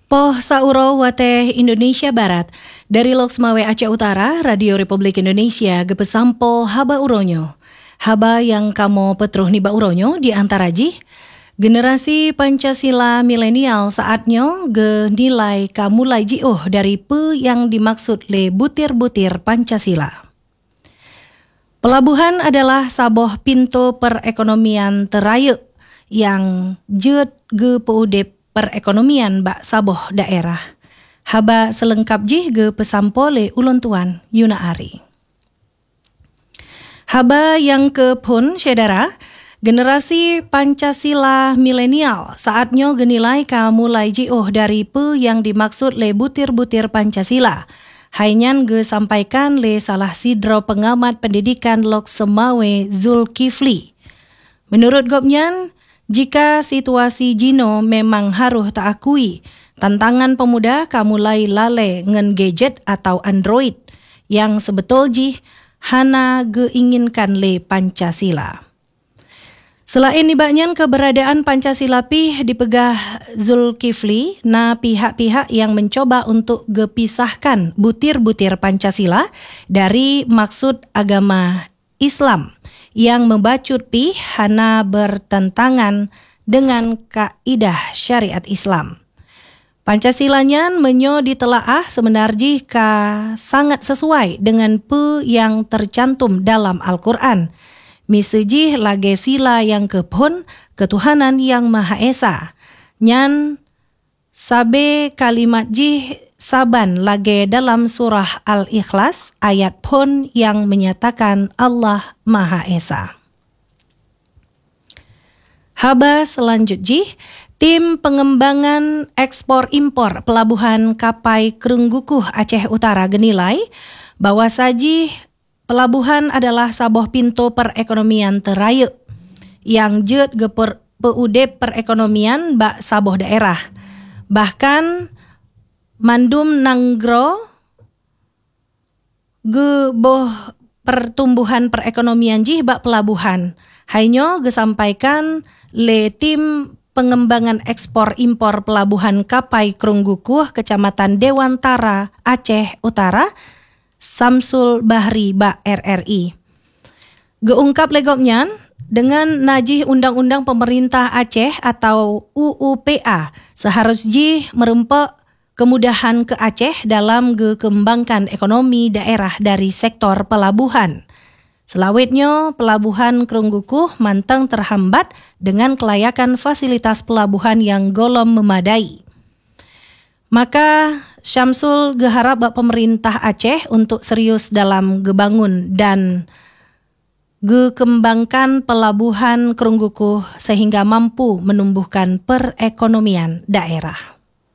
Poh sauro wateh Indonesia Barat, dari Loksmawe Aceh Utara, Radio Republik Indonesia gepesampo haba uronyo. Haba yang kamu petruh niba uronyo di antara jih, generasi Pancasila milenial saatnya ge nilai kamulai jioh dari pe yang dimaksud le butir-butir Pancasila. Pelabuhan adalah saboh pintu perekonomian teraya yang jet ge peudep perekonomian bak saboh daerah. Haba selengkap jih ge pesampo le ulun tuan Yuna Ari. Haba yang ke pun syedara, generasi Pancasila milenial saatnya genilai kamulai jioh dari pe yang dimaksud le butir-butir Pancasila. Hainyan ge sampaikan le salah sidro pengamat pendidikan Loksmawe Zulkifli. Menurut Gopnyan, jika situasi jino memang harus tak akui, tantangan pemuda kamulai lale ngen gadget atau Android yang sebetul jih hana geinginkan le Pancasila. Selain nibaknyan keberadaan Pancasila pih dipegah Zulkifli na pihak-pihak yang mencoba untuk gepisahkan butir-butir Pancasila dari maksud agama Islam yang membacut pih hana bertentangan dengan kaidah syariat Islam. Pancasila nyan menyo ditelaah sebenarnya ka sangat sesuai dengan pe yang tercantum dalam Al-Quran. Misejih lage sila yang kepun ketuhanan yang Maha Esa. Nyan sabe kalimat jih saban lage dalam surah Al-Ikhlas ayat pun yang menyatakan Allah Maha Esa. Haba selanjut jih, tim pengembangan ekspor-impor Pelabuhan Kapai Krunggukuh Aceh Utara genilai bahwa sajih pelabuhan adalah saboh pintu perekonomian teraya yang jet geper peudep perekonomian bak saboh daerah. Bahkan mandum nanggro ge boh pertumbuhan perekonomian jih bak pelabuhan. Hainyo gesampaikan le tim pengembangan ekspor impor Pelabuhan Kapai Krunggukuh Kecamatan Dewantara Aceh Utara Samsul Bahri Bak RRI. Geungkap legopnyan dengan najih Undang-Undang Pemerintah Aceh atau UUPA seharusnya merempek kemudahan ke Aceh dalam kembangkan ekonomi daerah dari sektor pelabuhan. Selawitnya Pelabuhan Krunggukuh mantang terhambat dengan kelayakan fasilitas pelabuhan yang golom memadai. Maka Syamsul geharap bak pemerintah Aceh untuk serius dalam gebangun dan gekembangkan Pelabuhan Krunggukuh sehingga mampu menumbuhkan perekonomian daerah.